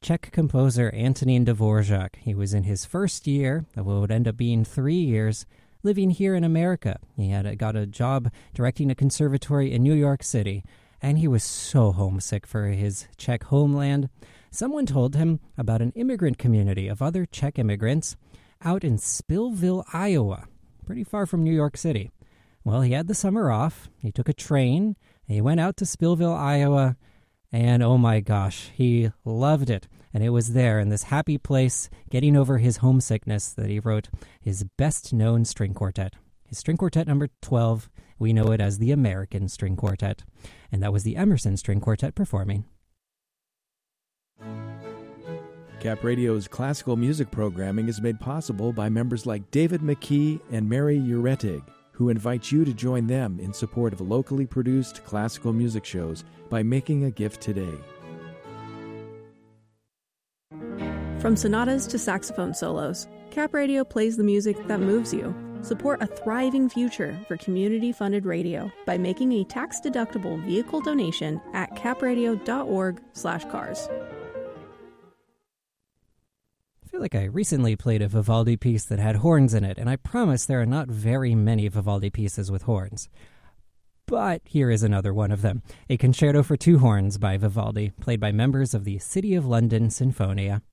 Czech composer Antonín Dvořák. He was in his first year of what would end up being 3 years living here in America. He had got a job directing a conservatory in New York City, and he was so homesick for his Czech homeland. Someone told him about an immigrant community of other Czech immigrants out in Spillville, Iowa, pretty far from New York City. Well, he had the summer off. He took a train, and he went out to Spillville, Iowa, and oh my gosh, he loved it. And it was there in this happy place, getting over his homesickness, that he wrote his best-known string quartet. His string quartet number 12, we know it as the American String Quartet. And that was the Emerson String Quartet performing. Cap Radio's classical music programming is made possible by members like David McKee and Mary Uretig, who invite you to join them in support of locally produced classical music shows by making a gift today. From sonatas to saxophone solos, Cap Radio plays the music that moves you. Support a thriving future for community-funded radio by making a tax-deductible vehicle donation at capradio.org/cars. I feel like I recently played a Vivaldi piece that had horns in it, and I promise there are not very many Vivaldi pieces with horns. But here is another one of them, a concerto for two horns by Vivaldi, played by members of the City of London Sinfonia.